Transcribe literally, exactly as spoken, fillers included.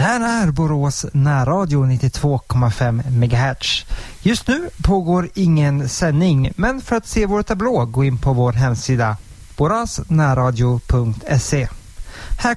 Det här är Borås närradio nittiotvå komma fem megahertz. Just nu pågår ingen sändning, men för att se vår tablå gå in på vår hemsida borås närradio punkt se. Här